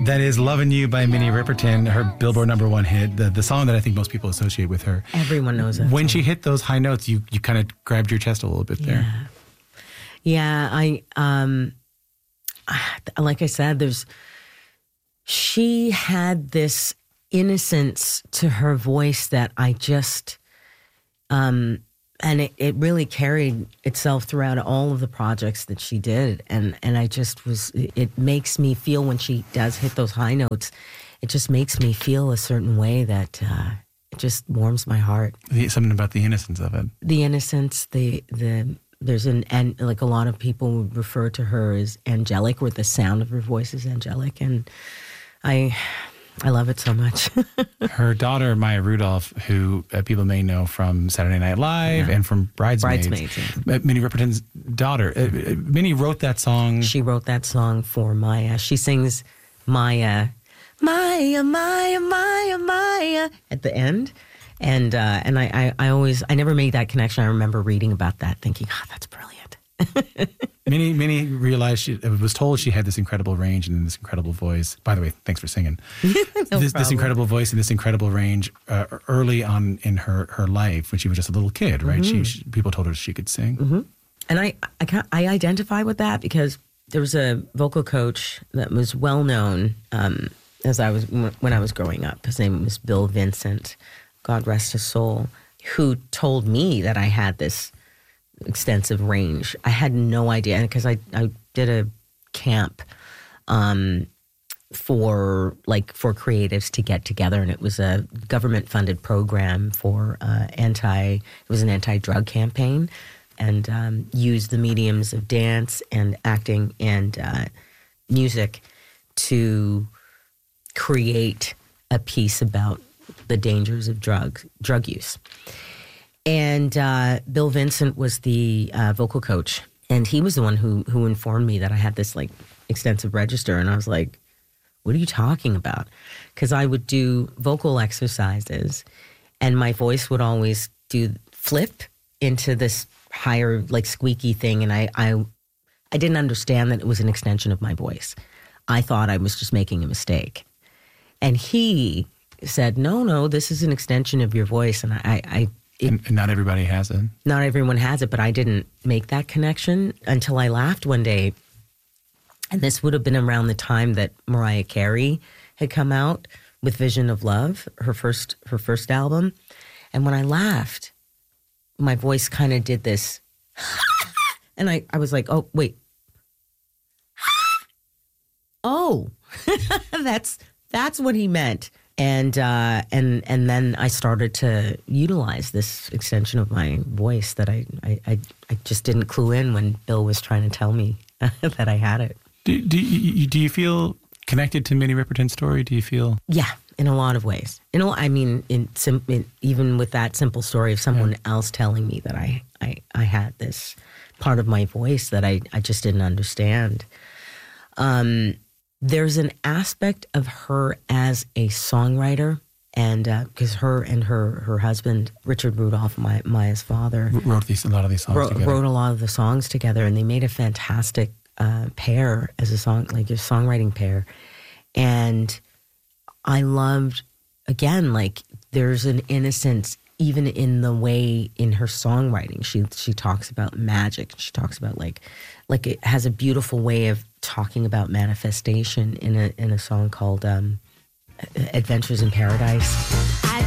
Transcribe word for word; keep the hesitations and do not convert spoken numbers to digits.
That is Lovin' You by Minnie Riperton, her Billboard number one hit, the, the song that I think most people associate with her. Everyone knows that When song. she hit those high notes, you, you kind of grabbed your chest a little bit there. Yeah. Yeah, I, um, like I said, there's, she had this innocence to her voice that I just, um, and it, it really carried itself throughout all of the projects that she did. And, and I just was, it makes me feel when she does hit those high notes, it just makes me feel a certain way that uh, it just warms my heart. Something about the innocence of it. The innocence, the, the, there's an, and like a lot of people would refer to her as angelic, or the sound of her voice is angelic. And I, I love it so much. Her daughter, Maya Rudolph, who uh, people may know from Saturday Night Live yeah. and from Bridesmaids. Bridesmaids yeah. uh, Minnie Riperton's daughter. Uh, uh, Minnie wrote that song. She wrote that song for Maya. She sings Maya, Maya, Maya, Maya, Maya at the end. And uh, and I, I, I always, I never made that connection. I remember reading about that thinking, oh, that's brilliant. Minnie, Minnie realized she was told she had this incredible range and this incredible voice. By the way, thanks for singing. no this, this incredible voice and this incredible range uh, early on in her, her life when she was just a little kid, right? Mm-hmm. She, she people told her she could sing, mm-hmm. and I I, can't, I identify with that because there was a vocal coach that was well known um, as I was when I was growing up. His name was Bill Vincent, God rest his soul, who told me that I had this extensive range. I had no idea, because I, I did a camp um, for like for creatives to get together, and it was a government funded program for uh, anti. It was an anti-drug campaign, and um, used the mediums of dance and acting and uh, music to create a piece about the dangers of drug drug use. And uh, Bill Vincent was the uh, vocal coach, and he was the one who who informed me that I had this like extensive register. And I was like, "What are you talking about?" Because I would do vocal exercises, and my voice would always do flip into this higher, like squeaky thing, and I I I didn't understand that it was an extension of my voice. I thought I was just making a mistake, and he said, "No, no, this is an extension of your voice," and I. I It, and not everybody has it. Not everyone has it, but I didn't make that connection until I laughed one day. And this would have been around the time that Mariah Carey had come out with Vision of Love, her first her first album. And when I laughed, my voice kind of did this. And I, I was like, oh, wait. Oh, that's that's what he meant. And uh, and and then I started to utilize this extension of my voice that I, I, I, I just didn't clue in when Bill was trying to tell me that I had it. Do, do, you, do you feel connected to Minnie Riperton's story? Do you feel? Yeah, in a lot of ways. In a, I mean, in, sim, in even with that simple story of someone yeah. else telling me that I, I, I had this part of my voice that I, I just didn't understand. Um. There's an aspect of her as a songwriter, and because uh, her and her her husband, Richard Rudolph, my, Maya's father, wrote these, a lot of these songs wrote, together. Wrote a lot of the songs together, and they made a fantastic uh, pair as a song, like a songwriting pair. And I loved, again, like there's an innocence even in the way in her songwriting. She she talks about magic. She talks about like like it has a beautiful way of talking about manifestation in a in a song called um, Adventures in Paradise.